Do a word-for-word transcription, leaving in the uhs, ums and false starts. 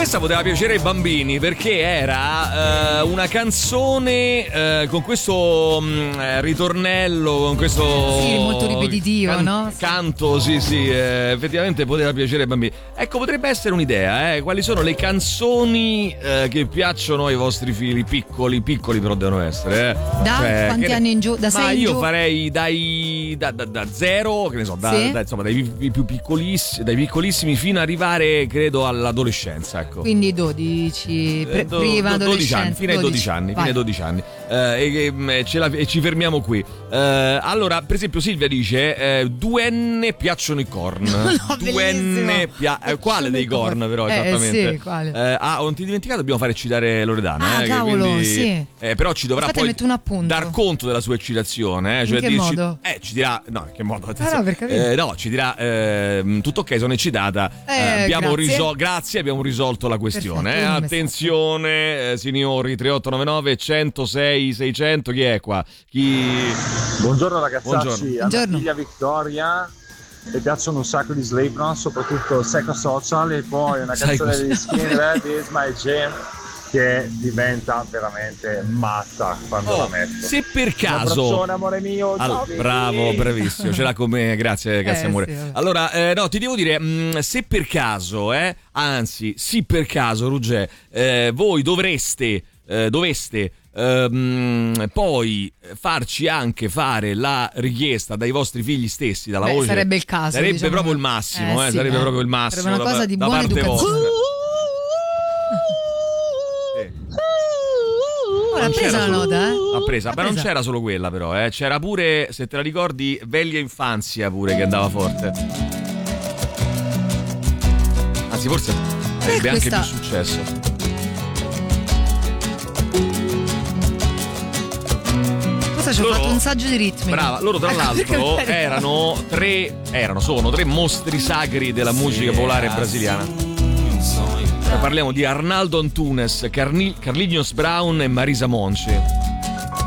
Questa poteva piacere ai bambini perché era uh, una canzone uh, con questo um, ritornello, con questo sì, molto ripetitivo, can- no? Canto, sì, sì, eh, effettivamente poteva piacere ai bambini. Ecco, potrebbe essere un'idea, eh? Quali sono le canzoni uh, che piacciono ai vostri figli piccoli, piccoli però devono essere, eh? Da cioè, quanti anni in giù? Da sei ma in io giù? farei dai da, da, da zero, che ne so, da, sì? da, insomma, dai più piccolissimi, dai piccolissimi fino ad arrivare, credo, all'adolescenza, ecco. Quindi dodici, pre- Do- prima do- dodici anni, adolescenza, fino ai dodici anni, fino ai dodici anni. Eh, e, e, ce la, e ci fermiamo qui. Eh, allora, per esempio, Silvia dice: eh, due enne piacciono i corn. No, due enne pia- eh, quale dei corn, però, eh, esattamente? Sì, quale? Eh, ah, non ti dimenticato, dobbiamo fare citare Loredana. Ah, eh, cavolo, che quindi, sì. Eh, però ci dovrà Infatti poi metto un appunto. dar conto della sua eccitazione. Eh, cioè In che dirci, modo? Eh, ci dirà. No, in che modo? Ah, no, per capire. Eh, no, ci dirà. Eh, tutto ok, sono eccitata. Eh, Eh, abbiamo grazie. risol- grazie, abbiamo risolto la questione. Perfetto, Eh. un Attenzione, eh, signori, tre otto nove nove uno zero sei sei zero zero. Chi è qua? Chi... Buongiorno ragazzacci, Buongiorno. a mia Buongiorno. figlia Victoria le piacciono un sacco di Slipknot, soprattutto Psycho Social, e poi una Psycho canzone di Skinny Red, Is My Jam, che diventa veramente matta quando Oh, la metto. se per Un caso abbraccione, amore mio, Allora, ciao, Vicky. bravo, bravissimo, ce l'ha con me, grazie, grazie Eh, amore. sì, vabbè. Allora, eh, no, ti devo dire, mh, se per caso, eh, anzi, sì per caso, Ruggè, eh, voi dovreste, eh, doveste ehm, poi farci anche fare la richiesta dai vostri figli stessi, dalla Beh, voce. sarebbe il caso, Sarebbe diciamo. proprio il massimo, Eh, eh, sì, sarebbe eh. proprio il massimo. Sarebbe una da, cosa di da buona parte educazione. vostra. Sì. Oh, l'ha Non presa c'era la solo- nota, eh? L'ha presa, L'ha ma non presa. c'era solo quella però, eh. C'era pure, se te la ricordi, Veglia Infanzia pure che andava forte. Anzi, forse avrebbe anche questa? più successo. Cosa ci ho Loro- fatto un saggio di ritmi. Brava, loro tra Ecco, l'altro perché- erano tre, erano, sono tre mostri sacri della musica popolare brasiliana. Parliamo di Arnaldo Antunes, Carni- Carlinhos Brown e Marisa Monchi.